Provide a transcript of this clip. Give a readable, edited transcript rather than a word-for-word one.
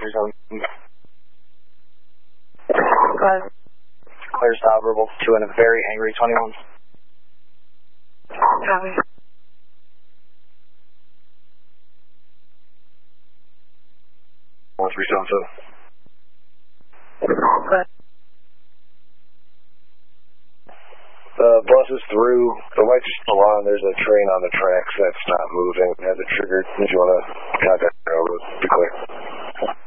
Clear stop, verbal 2 and a very angry 21. Copy. Once we so. The bus is through. The lights are still on. There's a train on the tracks that's not moving. It has it triggered. If you want to contact the railroad, be clear.